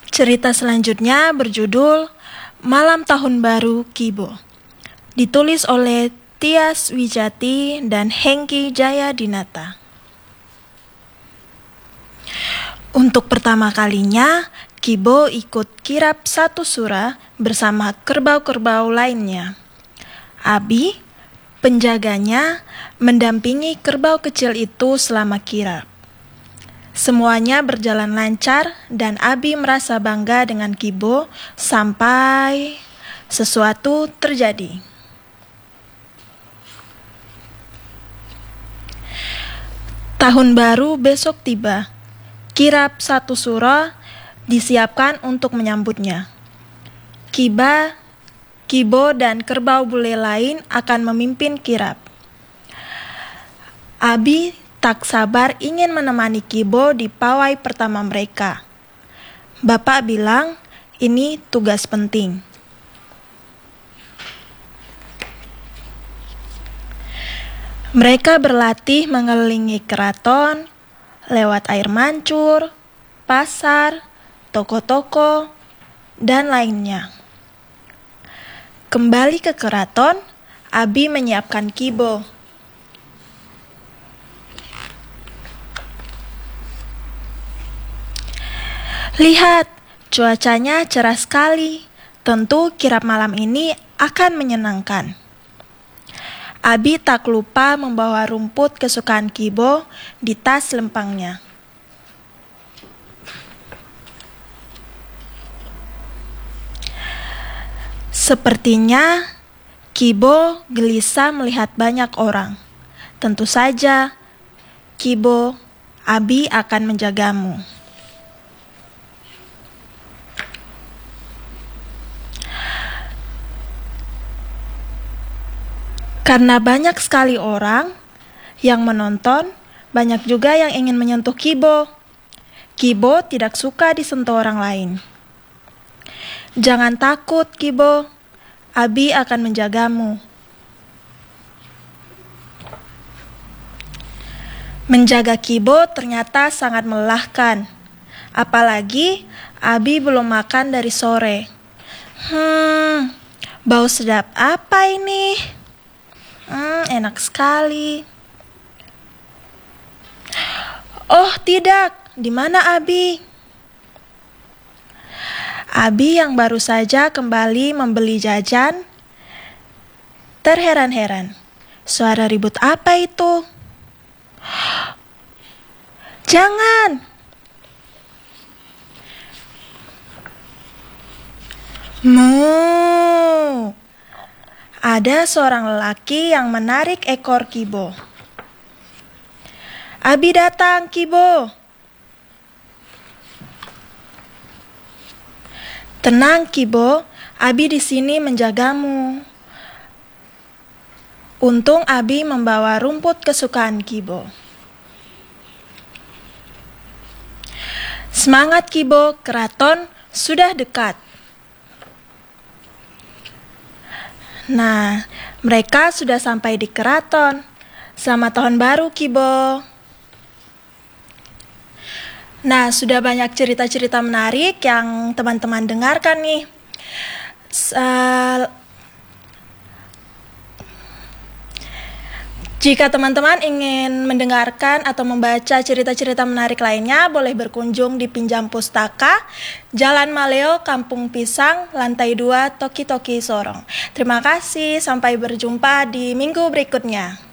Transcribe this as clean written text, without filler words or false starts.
Cerita selanjutnya berjudul Malam Tahun Baru Kibo. Ditulis oleh Tias Wijati dan Hengki Jayadinata. Untuk pertama kalinya, Kibo ikut kirap satu sura bersama kerbau-kerbau lainnya. Abi, penjaganya, mendampingi kerbau kecil itu selama kirap. Semuanya berjalan lancar dan Abi merasa bangga dengan Kibo sampai sesuatu terjadi. Tahun baru besok tiba. Kirap satu sura disiapkan untuk menyambutnya. Kibo dan kerbau bule lain akan memimpin kirap. Abi tak sabar ingin menemani Kibo di pawai pertama mereka. Bapak bilang, ini tugas penting. Mereka berlatih mengelilingi keraton, lewat air mancur, pasar, toko-toko, dan lainnya. Kembali ke keraton, Abi menyiapkan Kibo. Lihat, cuacanya cerah sekali. Tentu kirap malam ini akan menyenangkan. Abi tak lupa membawa rumput kesukaan Kibo di tas lempangnya. Sepertinya Kibo gelisah melihat banyak orang. Tentu saja, Kibo, Abi akan menjagamu. Karena banyak sekali orang yang menonton, banyak juga yang ingin menyentuh Kibo. Kibo tidak suka disentuh orang lain. Jangan takut, Kibo. Abi akan menjagamu. Menjaga Kibo ternyata sangat melelahkan. Apalagi Abi belum makan dari sore. Bau sedap apa ini? Enak sekali. Oh tidak, di mana Abi? Abi yang baru saja kembali membeli jajan terheran-heran. Suara ribut apa itu? Jangan! Mu! Ada seorang lelaki yang menarik ekor Kibo. Abi datang, Kibo. Tenang, Kibo. Abi di sini menjagamu. Untung Abi membawa rumput kesukaan Kibo. Semangat, Kibo. Keraton sudah dekat. Nah, mereka sudah sampai di keraton. Selamat tahun baru, Kibo. Nah, sudah banyak cerita-cerita menarik yang teman-teman dengarkan nih. Jika teman-teman ingin mendengarkan atau membaca cerita-cerita menarik lainnya, boleh berkunjung di Pinjam Pustaka, Jalan Maleo, Kampung Pisang, lantai 2, Toki-Toki, Sorong. Terima kasih, sampai berjumpa di minggu berikutnya.